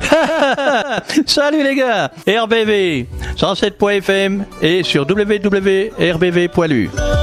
Salut les gars, RBV 107.fm et sur www.rbv.lu.